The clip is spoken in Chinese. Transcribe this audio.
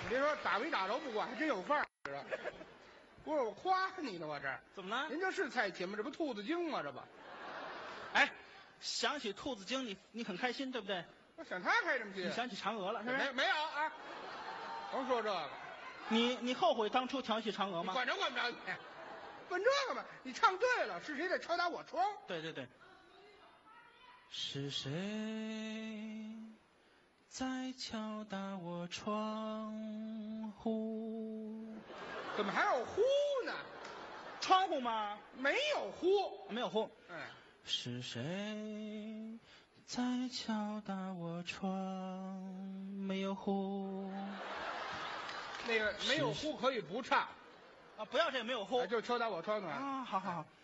别说打没打着不管，还真有范儿。不是我夸你呢，我这怎么了？ 您这是菜琴吗？这不兔子精吗？这不， 哎，想起兔子精，你很开心，对不对？ 我想他开什么心？ 你想起嫦娥了，是不是？ 没有啊？甭说这个， 你后悔当初调戏嫦娥吗？ 管着管不着你，问这个吧。你唱对了，是谁在敲打我窗？ 对对对。是谁在敲打我窗户？ 怎么还有呼呢？ 窗户吗？ 没有呼， 没有呼。 哎， 是谁在敲打我窗？没有呼。 那个没有呼可以不唱啊，不要这没有呼， 就敲打我窗啊。 啊，好好好。